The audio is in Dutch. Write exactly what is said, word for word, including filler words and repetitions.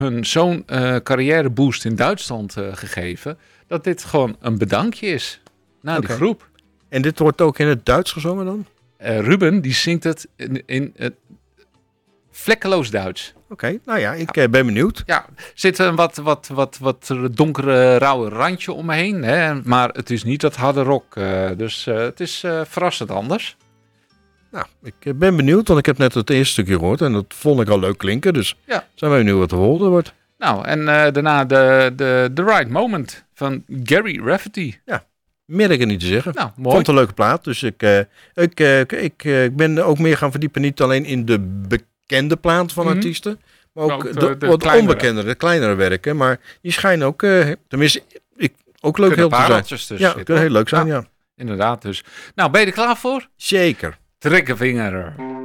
hun zo'n uh, carrièreboost in Duitsland uh, gegeven, dat dit gewoon een bedankje is naar okay. die groep. En dit wordt ook in het Duits gezongen dan? Uh, Ruben, die zingt het in, in uh, vlekkeloos Duits. Oké, okay, nou ja, ik ja. ben benieuwd. Ja, er zit een wat, wat, wat, wat donkere, rauwe randje om me heen. Hè? Maar het is niet dat harde rock. Uh, dus uh, het is uh, verrassend anders. Nou, ik ben benieuwd, want ik heb net het eerste stukje gehoord. En dat vond ik al leuk klinken. Dus ja. zijn we benieuwd wat de volgende wordt. Nou, en uh, daarna de, de, The Right Moment van Gary Rafferty. Ja, meer heb ik er niet te zeggen. Nou, mooi. Ik vond het een leuke plaat. Dus ik, uh, ik, uh, ik, ik, uh, ik ben ook meer gaan verdiepen. Niet alleen in de bekende plaat van mm-hmm. artiesten. Maar ook, ook de, de, de wat kleinere. onbekendere, de kleinere werken. Maar die schijnen ook, uh, tenminste, ik, ook leuk heel te zijn. Dus ja, kunnen heel leuk zijn, ja. ja. Inderdaad dus. Nou, ben je er klaar voor? Zeker. Trek een vinger.